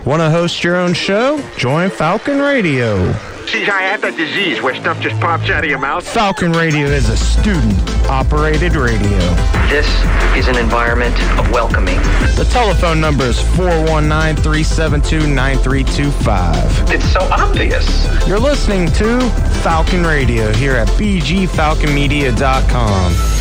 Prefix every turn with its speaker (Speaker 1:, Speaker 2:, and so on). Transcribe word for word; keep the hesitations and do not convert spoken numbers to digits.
Speaker 1: Want to host your own show? Join Falcon Radio.
Speaker 2: See, I have that disease where stuff just pops out of your mouth.
Speaker 1: Falcon Radio is a student-operated radio.
Speaker 3: This is an environment of welcoming.
Speaker 1: The telephone number is four one nine, three seven two, nine three two five.
Speaker 3: It's so obvious.
Speaker 1: You're listening to Falcon Radio here at b g falcon media dot com.